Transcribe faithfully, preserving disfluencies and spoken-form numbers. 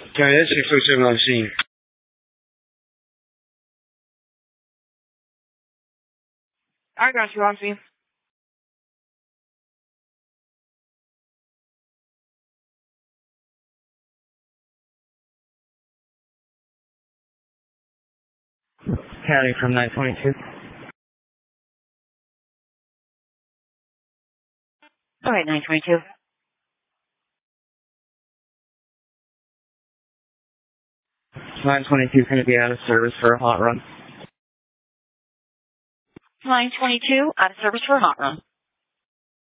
Carry that six oh seven on scene. I got you, Roxy. County from nine twenty-two. All right, nine twenty-two. nine twenty-two is going to be out of service for a hot run. nine twenty-two, out of service for a hot run.